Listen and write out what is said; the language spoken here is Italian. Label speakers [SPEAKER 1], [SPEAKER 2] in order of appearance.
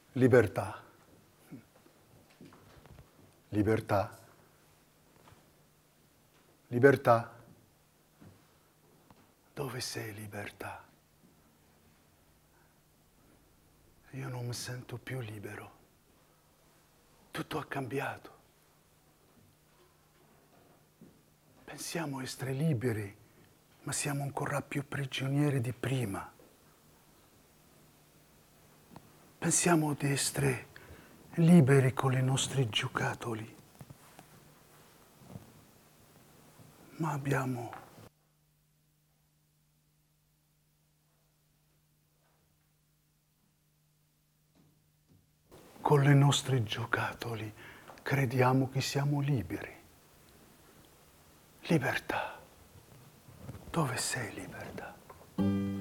[SPEAKER 1] Libertà. Libertà. Libertà. Dove sei, libertà? Io non mi sento più libero. Tutto è cambiato. Pensiamo essere liberi, ma siamo ancora più prigionieri di prima. Pensiamo di essere liberi con i nostri giocattoli, ma abbiamo con i nostri giocattoli crediamo che siamo liberi. Libertà. Dove sei, libertà?